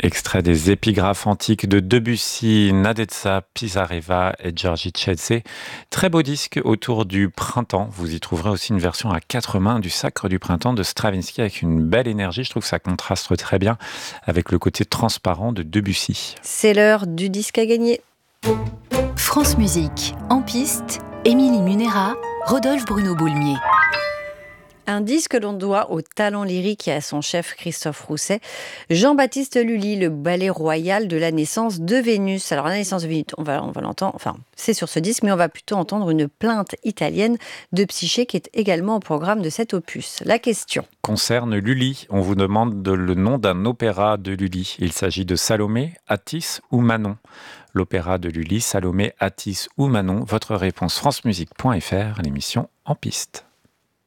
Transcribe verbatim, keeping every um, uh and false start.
Extrait des épigraphes antiques de Debussy, Nadezhda Pisareva et György Csecsé. Très beau disque autour du printemps. Vous y trouverez aussi une version à quatre mains du Sacre du printemps de Stravinsky avec une belle énergie. Je trouve que ça contraste très bien avec le côté transparent de Debussy. C'est l'heure du disque à gagner. France Musique, en piste, Émilie Munera, Rodolphe Bruno Boulmier. Un disque que l'on doit au talent lyrique et à son chef Christophe Rousset. Jean-Baptiste Lully, le ballet royal de la naissance de Vénus. Alors la naissance de Vénus, on va, on va l'entendre, enfin c'est sur ce disque, mais on va plutôt entendre une plainte italienne de Psyché qui est également au programme de cet opus. La question concerne Lully. On vous demande de le nom d'un opéra de Lully. Il s'agit de Salomé, Attis ou Manon. L'opéra de Lully, Salomé, Attis ou Manon. Votre réponse francemusique point f r, l'émission En piste.